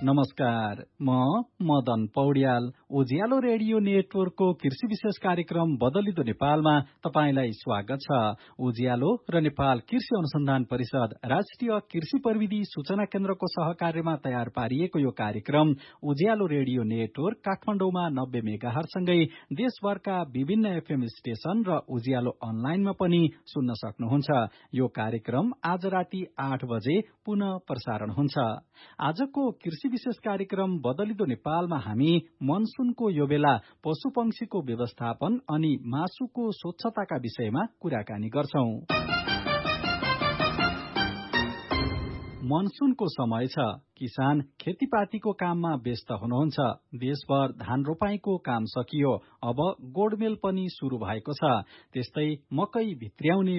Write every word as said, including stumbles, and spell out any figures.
नमस्कार, म मदन पौड्याल उज्यालो रेडियो नेटवर्कको कृषि विशेष कार्यक्रम बदलिदो नेपालमा तपाईंलाई स्वागत छ। उज्यालो र नेपाल कृषि अनुसन्धान परिषद राष्ट्रिय कृषि प्रविधि सूचना केन्द्रको सहकार्यमा तयार पारिएको यो कार्यक्रम उज्यालो रेडियो नेटवर्क काठमाडौँमा नब्बे मेगाहर्जसँगै देशभरका विभिन्न एफएम स्टेशन र उज्यालो अनलाइनमा पनि सुन्न सक्नुहुन्छ। यो कार्यक्रम आज राति आठ बजे पुनः प्रसारण हुन्छ। आजको कृषि विशेष कार्यक्रम बदलिदो नेपालमा हामी मनसूनको यो बेला पशु पंक्षीको व्यवस्थापन अनि मासुको स्वच्छताका विषयमा कुराकानी गर्छौं। मनसूनको समय छ, किसान खेतीपातीको काममा व्यस्त हुनुहुन्छ। देशभर धान रोपाईको काम सकियो, अब गोडमेल पनि शुरू भएको छ। त्यस्तै मकै भित्र्याउने